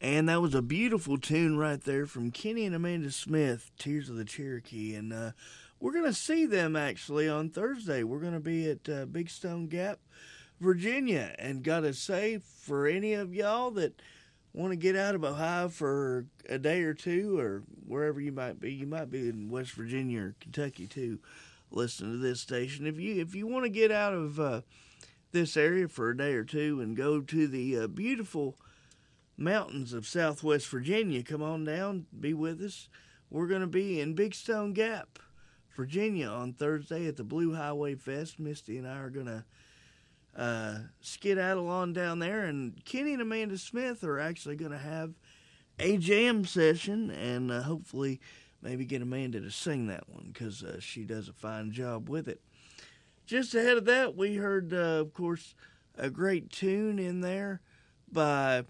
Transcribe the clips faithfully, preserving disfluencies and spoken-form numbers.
And that was a beautiful tune right there from Kenny and Amanda Smith, Tears of the Cherokee. And uh, we're going to see them actually on Thursday. We're going to be at uh, Big Stone Gap, Virginia. And got to say, for any of y'all that want to get out of Ohio for a day or two, or wherever you might be, you might be in West Virginia or Kentucky too, listening to this station. If you if you want to get out of uh, this area for a day or two and go to the uh, beautiful mountains of Southwest Virginia, come on down, be with us. We're going to be in Big Stone Gap, Virginia on Thursday at the Blue Highway Fest. Misty and I are going to uh, skedaddle on down there, and Kenny and Amanda Smith are actually going to have a jam session, and uh, hopefully maybe get Amanda to sing that one, because uh, she does a fine job with it. Just ahead of that, we heard, uh, of course, a great tune in there by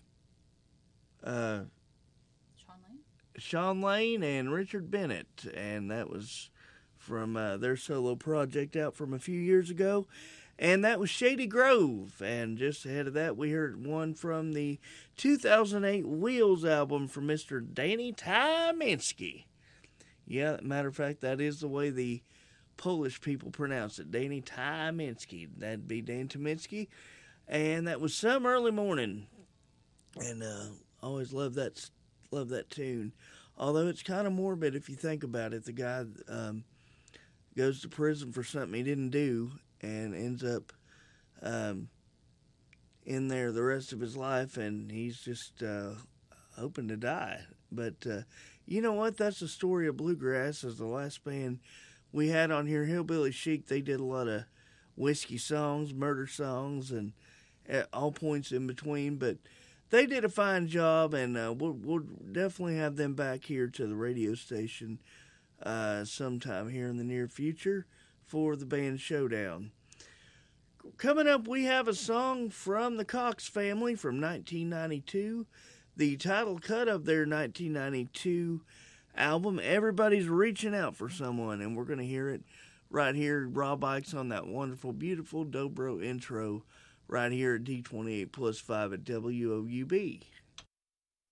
uh, Sean Lane? Sean Lane and Richard Bennett, and that was from uh, their solo project out from a few years ago, and that was Shady Grove. And just ahead of that, we heard one from the two thousand eight Wheels album from Mister Danny Tyminski. Yeah, matter of fact, that is the way the Polish people pronounce it, Danny Tyminski. That'd be Dan Tyminski. And that was Some Early Morning. And uh, always love that love that tune. Although it's kind of morbid if you think about it. The guy um, goes to prison for something he didn't do and ends up um, in there the rest of his life, and he's just uh, hoping to die. But uh, you know what? That's the story of bluegrass. As the last band we had on here, Hillbilly Chic, they did a lot of whiskey songs, murder songs, and at all points in between. But they did a fine job, and uh, we'll, we'll definitely have them back here to the radio station uh, sometime here in the near future for the band showdown. Coming up, we have a song from the Cox Family from nineteen ninety-two, the title cut of their nineteen ninety-two album, Everybody's Reaching Out for Someone, and we're going to hear it right here, Rob Ickes on that wonderful, beautiful Dobro intro right here at D twenty-eight plus five at W O U B.